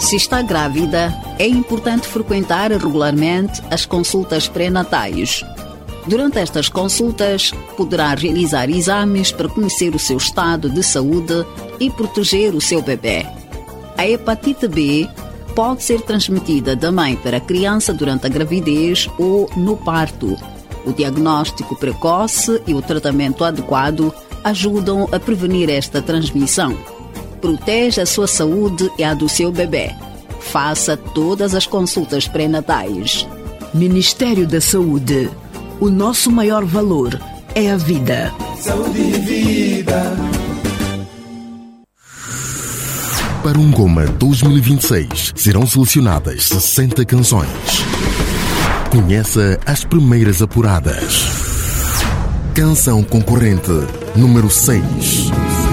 Se está grávida, é importante frequentar regularmente as consultas pré-natais. Durante estas consultas, poderá realizar exames para conhecer o seu estado de saúde e proteger o seu bebê. A hepatite B pode ser transmitida da mãe para a criança durante a gravidez ou no parto. O diagnóstico precoce e o tratamento adequado ajudam a prevenir esta transmissão. Proteja a sua saúde e a do seu bebê. Faça todas as consultas pré-natais. Ministério da Saúde. O nosso maior valor é a vida. Saúde e vida. Para um Goma 2026 serão selecionadas 60 canções. Conheça as primeiras apuradas. Canção concorrente número 6.